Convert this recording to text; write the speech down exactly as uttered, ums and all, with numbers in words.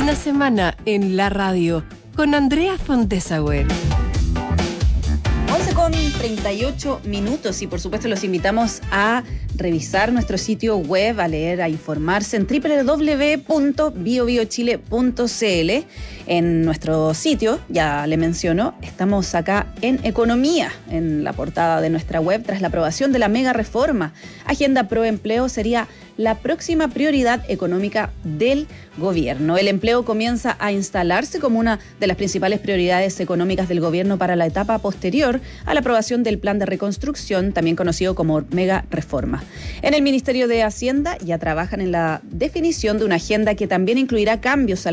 Buena semana en la radio con Andrea Fontesauer. once con treinta y ocho minutos y por supuesto los invitamos a revisar nuestro sitio web, a leer, a informarse en doble u doble u doble u punto bio bio chile punto c l. En nuestro sitio, ya le menciono, estamos acá en Economía, en la portada de nuestra web, tras la aprobación de la mega reforma. Agenda Pro Empleo sería la próxima prioridad económica del gobierno. El empleo comienza a instalarse como una de las principales prioridades económicas del gobierno para la etapa posterior a la aprobación del plan de reconstrucción, también conocido como mega reforma. En el Ministerio de Hacienda ya trabajan en la definición de una agenda que también incluirá cambios al